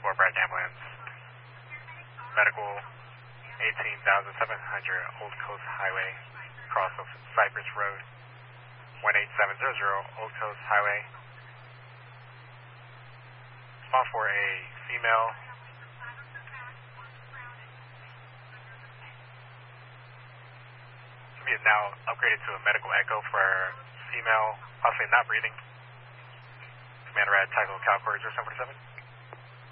Bragg Ambulance. Medical 18,700 Old Coast Highway, cross of Cypress Road. 18700 Old Coast Highway. Spot for a female. She is now upgraded to a medical echo for female, possibly not breathing. Commander at Tycho Cal Corridor 747.